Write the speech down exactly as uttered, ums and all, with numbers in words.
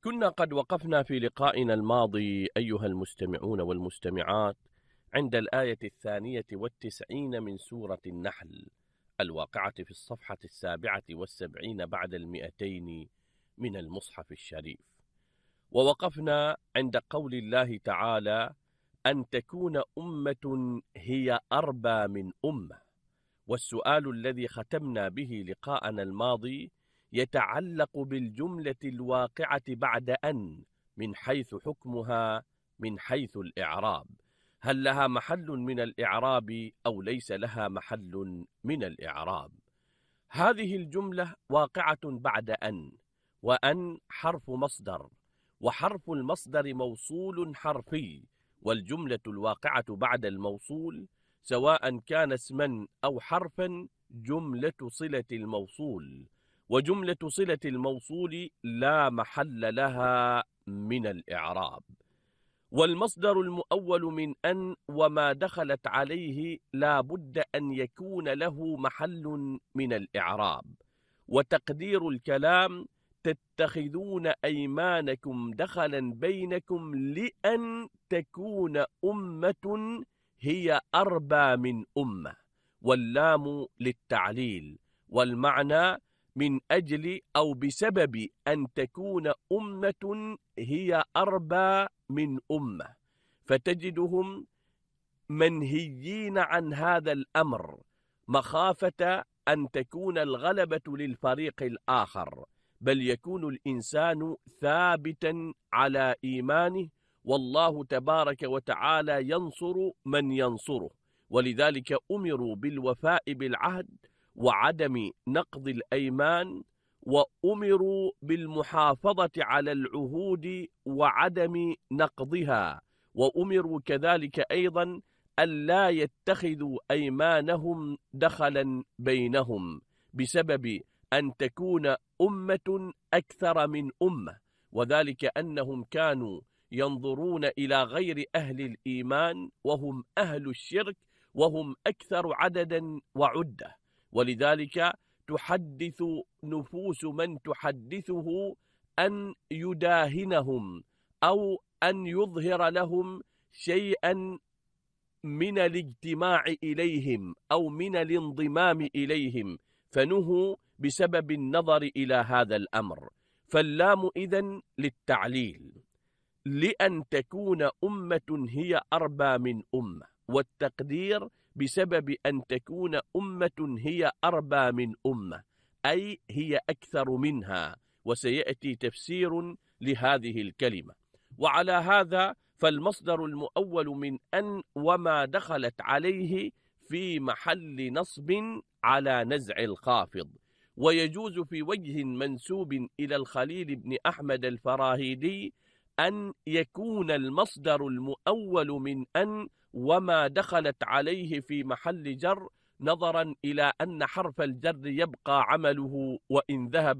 كنا قد وقفنا في لقائنا الماضي أيها المستمعون والمستمعات عند الآية الثانية والتسعين من سورة النحل الواقعة في الصفحة السابعة والسبعين بعد المئتين من المصحف الشريف، ووقفنا عند قول الله تعالى: أن تكون أمة هي أربى من أمة. والسؤال الذي ختمنا به لقاءنا الماضي يتعلق بالجملة الواقعة بعد أن، من حيث حكمها من حيث الإعراب، هل لها محل من الإعراب أو ليس لها محل من الإعراب؟ هذه الجملة واقعة بعد أن، وأن حرف مصدر، وحرف المصدر موصول حرفي، والجملة الواقعة بعد الموصول سواء كان اسما أو حرفا جملة صلة الموصول، وجملة صلة الموصول لا محل لها من الإعراب. والمصدر المؤول من أن وما دخلت عليه لا بد أن يكون له محل من الإعراب، وتقدير الكلام: تتخذون أيمانكم دخلا بينكم لأن تكون أمة هي أربى من أمة، واللام للتعليل، والمعنى من أجل أو بسبب أن تكون أمة هي أربى من أمة، فتجدهم منهيين عن هذا الأمر مخافة أن تكون الغلبة للفريق الآخر، بل يكون الإنسان ثابتا على إيمانه، والله تبارك وتعالى ينصر من ينصره، ولذلك أمروا بالوفاء بالعهد وعدم نقض الأيمان، وأمروا بالمحافظة على العهود وعدم نقضها، وأمروا كذلك أيضا ألا يتخذوا أيمانهم دخلا بينهم بسبب أن تكون أمة أكثر من أمة، وذلك أنهم كانوا ينظرون إلى غير أهل الإيمان وهم أهل الشرك وهم أكثر عددا وعدة، ولذلك تحدث نفوس من تحدثه أن يداهنهم أو أن يظهر لهم شيئا من الاجتماع إليهم أو من الانضمام إليهم، فنهوا بسبب النظر إلى هذا الأمر. فاللام إذن للتعليل، لأن تكون أمة هي أربى من أمة، والتقدير بسبب أن تكون أمة هي أربى من أمة، أي هي أكثر منها، وسيأتي تفسير لهذه الكلمة. وعلى هذا فالمصدر المؤول من أن وما دخلت عليه في محل نصب على نزع الخافض، ويجوز في وجه منسوب إلى الخليل بن أحمد الفراهيدي أن يكون المصدر المؤول من أن وما دخلت عليه في محل جر، نظرا إلى أن حرف الجر يبقى عمله وإن ذهب